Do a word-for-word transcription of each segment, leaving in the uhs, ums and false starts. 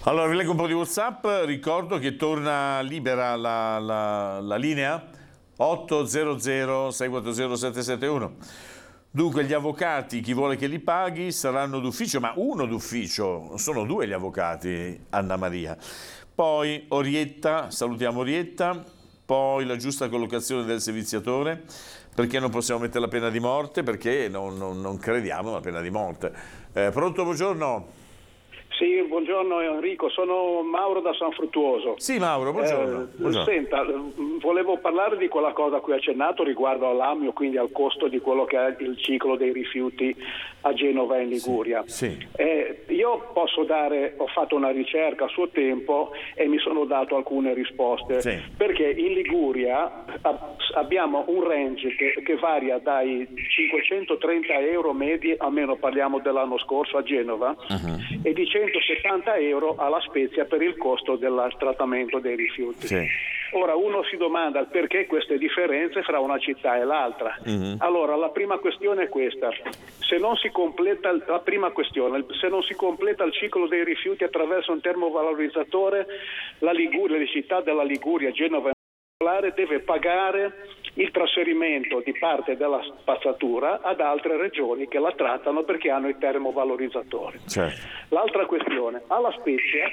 Allora, vi leggo un po' di WhatsApp, ricordo che torna libera la, la, la linea otto zero zero sei quattro zero sette sette uno. Dunque, gli avvocati, chi vuole che li paghi, saranno d'ufficio, ma uno d'ufficio, non sono due gli avvocati, Anna Maria. Poi Orietta, salutiamo Orietta, poi la giusta collocazione del serviziatore, perché non possiamo mettere la pena di morte, perché non, non, non crediamo alla pena di morte. Eh, pronto, buongiorno? Sì, buongiorno Enrico, sono Mauro da San Fruttuoso. Sì, Mauro, buongiorno. Eh, buongiorno. Senta, volevo parlare di quella cosa a cui ho accennato riguardo all'Amio, quindi al costo di quello che è il ciclo dei rifiuti a Genova e in Liguria. Sì, sì. Eh, io posso dare, ho fatto una ricerca a suo tempo e mi sono dato alcune risposte, Sì. perché in Liguria abbiamo un range che, che varia dai cinquecentotrenta euro medi, almeno parliamo dell'anno scorso a Genova, uh-huh. e di centosettanta euro alla Spezia per il costo del trattamento dei rifiuti. Sì. Ora uno si domanda perché queste differenze fra una città e l'altra. Uh-huh. Allora la prima questione è questa: se non si completa la prima questione, se non si completa il ciclo dei rifiuti attraverso un termovalorizzatore, la Liguria, le città della Liguria, Genova deve pagare il trasferimento di parte della spazzatura ad altre regioni che la trattano perché hanno i termovalorizzatori. Certo. L'altra questione, alla Spezia,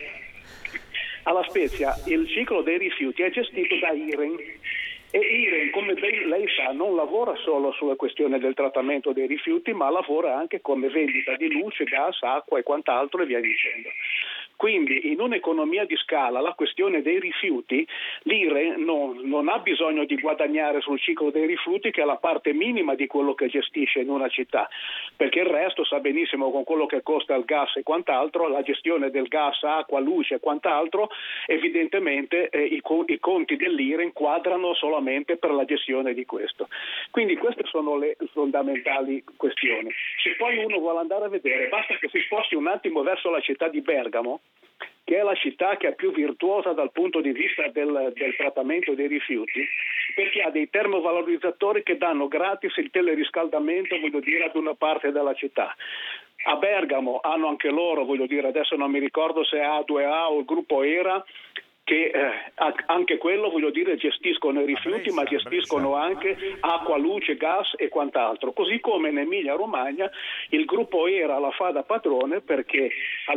alla Spezia il ciclo dei rifiuti è gestito da Iren e Iren, come lei sa, non lavora solo sulla questione del trattamento dei rifiuti, ma lavora anche come vendita di luce, gas, acqua e quant'altro e via dicendo. Quindi in un'economia di scala la questione dei rifiuti, l'Ire non, non ha bisogno di guadagnare sul ciclo dei rifiuti, che è la parte minima di quello che gestisce in una città, perché il resto sa benissimo con quello che costa il gas e quant'altro, la gestione del gas, acqua, luce e quant'altro, evidentemente eh, i, i conti dell'Ire inquadrano solamente per la gestione di questo. Quindi queste sono le fondamentali questioni. Se poi uno vuole andare a vedere, basta che si sposti un attimo verso la città di Bergamo, che è la città che è più virtuosa dal punto di vista del, del trattamento dei rifiuti, perché ha dei termovalorizzatori che danno gratis il teleriscaldamento, voglio dire, ad una parte della città. A Bergamo hanno anche loro, voglio dire, adesso non mi ricordo se è A due A o il gruppo ERA, che eh, anche quello, voglio dire, gestiscono i rifiuti, ma gestiscono anche acqua, luce, gas e quant'altro. Così come in Emilia Romagna il gruppo ERA la fa da padrone, perché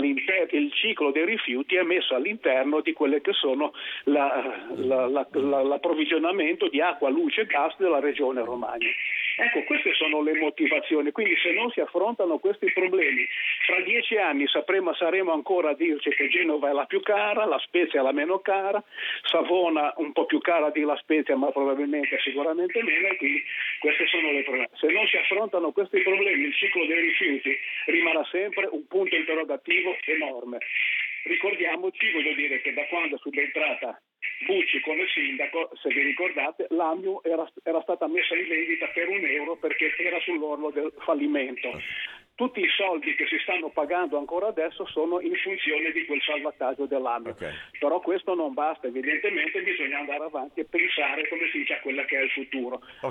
il ciclo dei rifiuti è messo all'interno di quelle che sono la, la, la, la, l'approvvigionamento di acqua, luce e gas della regione Romagna. Ecco, queste sono le motivazioni, quindi se non si affrontano questi problemi, fra dieci anni sapremo, saremo ancora a dirci che Genova è la più cara, la Spezia è la meno cara, Savona un po' più cara di La Spezia, ma probabilmente sicuramente meno, e quindi queste sono le problemi. Se non si affrontano questi problemi, il ciclo dei rifiuti rimarrà sempre un punto interrogativo enorme. Ricordiamoci, voglio dire, che da quando è subentrata Bucci come sindaco, se vi ricordate, l'Amio era, era stata messa in vendita per un euro perché era sull'orlo del fallimento. Tutti i soldi che si stanno pagando ancora adesso sono in funzione di quel salvataggio dell'Amio. Okay. Però questo non basta, evidentemente bisogna andare avanti e pensare, come si dice, a quella che è il futuro. Okay.